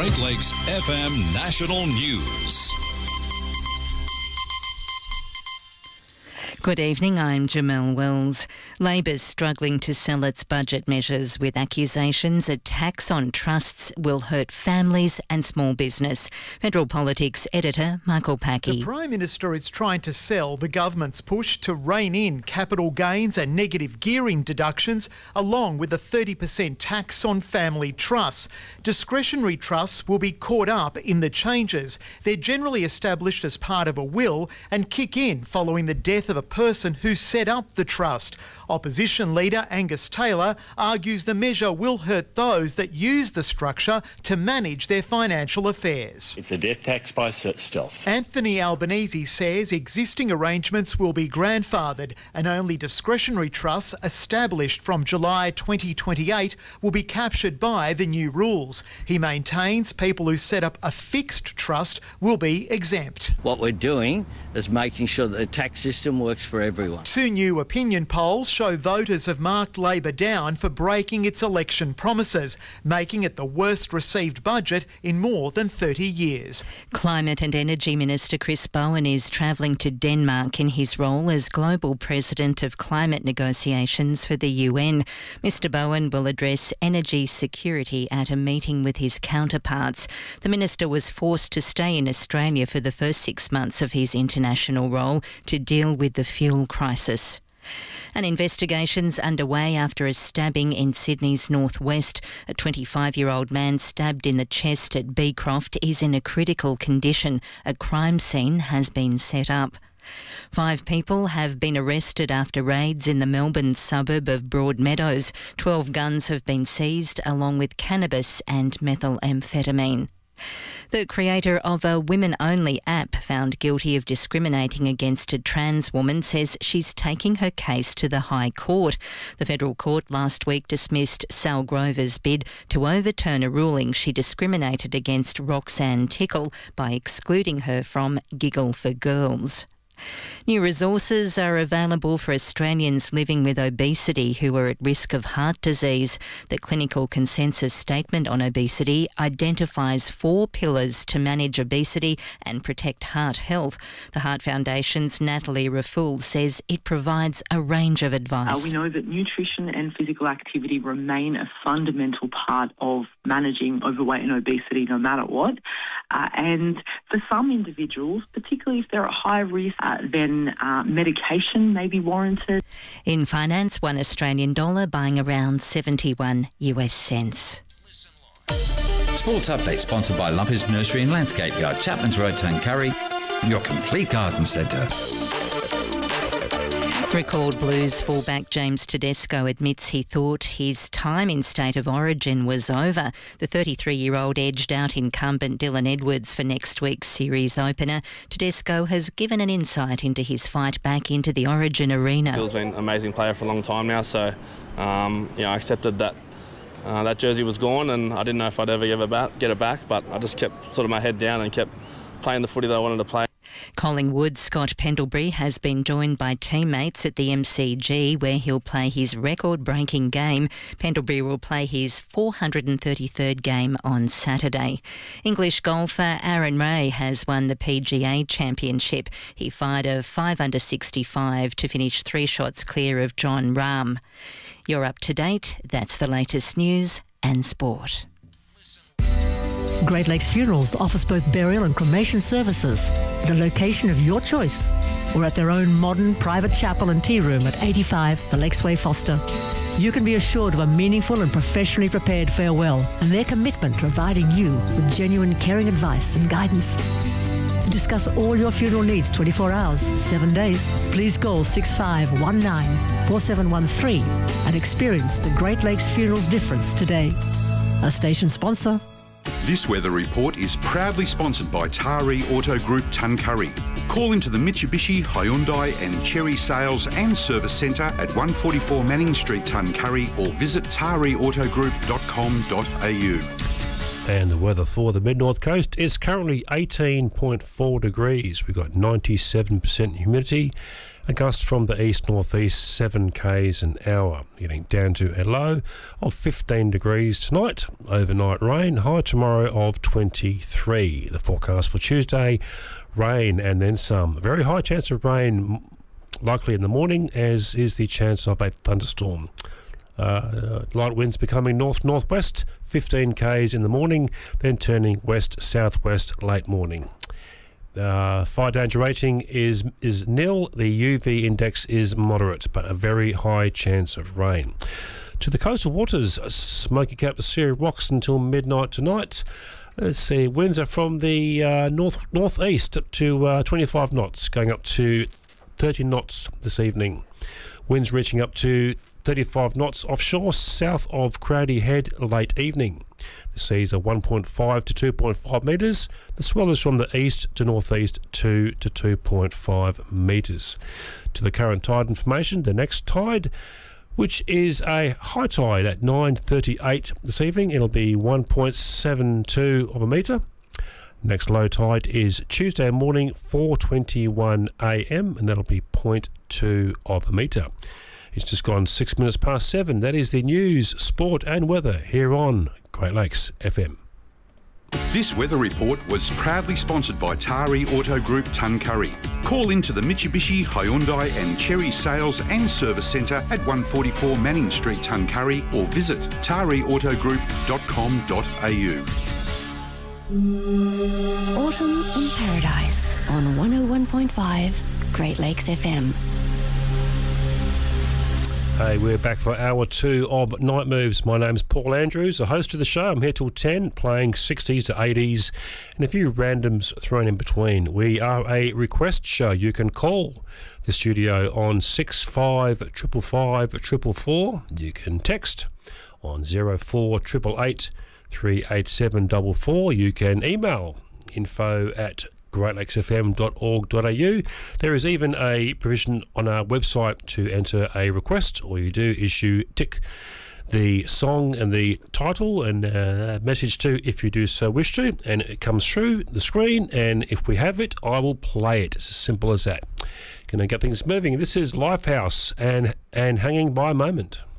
Great Lakes FM National News. Good evening, I'm Jamelle Wells. Labor's struggling to sell its budget measures with accusations a tax on trusts will hurt families and small business. Federal Politics editor Michael Packey. The Prime Minister is trying to sell the government's push to rein in capital gains and negative gearing deductions, along with a 30% tax on family trusts. Discretionary trusts will be caught up in the changes. They're generally established as part of a will and kick in following the death of a person who set up the trust. Opposition leader Angus Taylor argues the measure will hurt those that use the structure to manage their financial affairs. It's a death tax by stealth. Anthony Albanese says existing arrangements will be grandfathered and only discretionary trusts established from July 2028 will be captured by the new rules. He maintains people who set up a fixed trust will be exempt. What we're doing is making sure that the tax system works for everyone. Two new opinion polls show voters have marked Labor down for breaking its election promises, making it the worst received budget in more than 30 years. Climate and Energy Minister Chris Bowen is travelling to Denmark in his role as Global President of Climate Negotiations for the UN. Mr Bowen will address energy security at a meeting with his counterparts. The minister was forced to stay in Australia for the first 6 months of his international role to deal with the fuel crisis. An investigation's underway after a stabbing in Sydney's northwest. A 25-year-old man stabbed in the chest at Beecroft is in a critical condition. A crime scene has been set up. 5 people have been arrested after raids in the Melbourne suburb of Broadmeadows. 12 guns have been seized along with cannabis and methamphetamine. The creator of a women-only app found guilty of discriminating against a trans woman says she's taking her case to the High Court. The Federal Court last week dismissed Sal Grover's bid to overturn a ruling she discriminated against Roxanne Tickle by excluding her from Giggle for Girls. New resources are available for Australians living with obesity who are at risk of heart disease. The Clinical Consensus Statement on Obesity identifies 4 pillars to manage obesity and protect heart health. The Heart Foundation's Natalie Raffoul says it provides a range of advice. We know that nutrition and physical activity remain a fundamental part of managing overweight and obesity no matter what. And for some individuals, particularly if they're at high risk, then medication may be warranted. In finance, $1 Australian dollar buying around 71 US cents. Sports Update sponsored by Lumpy's Nursery and Landscape Yard, Chapman's Road, Tuncurry, your complete garden centre. Record Blues fullback James Tedesco admits he thought his time in State of Origin was over. The 33-year-old edged out incumbent Dylan Edwards for next week's series opener. Tedesco has given an insight into his fight back into the Origin arena. Dylan's been an amazing player for a long time now, so I accepted that that jersey was gone, and I didn't know if I'd ever get it back, but I just kept sort of my head down and kept playing the footy that I wanted to play. Collingwood's Scott Pendlebury has been joined by teammates at the MCG where he'll play his record-breaking game. Pendlebury will play his 433rd game on Saturday. English golfer Aaron Ray has won the PGA Championship. He fired a 5-under-65 to finish 3 shots clear of Jon Rahm. You're up to date. That's the latest news and sport. Great Lakes Funerals offers both burial and cremation services at a location of your choice or at their own modern private chapel and tea room at 85 the Lakesway Foster. You can be assured of a meaningful and professionally prepared farewell and their commitment to providing you with genuine caring advice and guidance. To discuss all your funeral needs 24 hours, 7 days, please call 6519-4713 and experience the Great Lakes Funerals difference today. A station sponsor. This weather report is proudly sponsored by Taree Auto Group Tuncurry. Call into the Mitsubishi, Hyundai and Chery Sales and Service Centre at 144 Manning Street, Tuncurry, or visit tareeautogroup.com.au. And the weather for the Mid-North Coast is currently 18.4 degrees. We've got 97% humidity. A gust from the east-northeast, 7 k's an hour, getting down to a low of 15 degrees tonight. Overnight rain, high tomorrow of 23. The forecast for Tuesday, rain and then some. Very high chance of rain, likely in the morning, as is the chance of a thunderstorm. Light winds becoming north-northwest, 15 k's in the morning, then turning west-southwest late morning. Fire danger rating is nil. The UV index is moderate, but a very high chance of rain. To the coastal waters, smoky cap Surrey rocks until midnight tonight. Let's see, winds are from the northeast up to 25 knots, going up to 30 knots this evening. Winds reaching up to 35 knots offshore, south of Crowdy Head late evening. The seas are 1.5 to 2.5 metres. The swell is from the east to northeast 2 to 2.5 metres. To the current tide information, the next tide, which is a high tide at 9:38 this evening, it'll be 1.72 of a metre. Next low tide is Tuesday morning, 4:21 a.m, and that'll be 0.2 of a metre. It's just gone 6 minutes past 7. That is the news, sport and weather here on Great Lakes FM. This weather report was proudly sponsored by Tari Auto Group Tuncurry. Call into the Mitsubishi, Hyundai and Cherry Sales and Service Centre at 144 Manning Street, Tuncurry, or visit tariautogroup.com.au. Autumn in Paradise on 101.5 Great Lakes FM. Hey, we're back for hour 2 of Night Moves. My name's Paul Andrews, the host of the show. I'm here till 10, playing 60s to 80s and a few randoms thrown in between. We are a request show. You can call the studio on 6555 444. You can text on 0488 387 44. You can email info@greatlakesfm.org.au. There is even a provision on our website to enter a request. All you do is you tick the song and the title and a message too if you do so wish to, and it comes through the screen, and if we have it I will play it. It's as simple as that. Gonna get things moving. This is Lifehouse and Hanging by a Moment.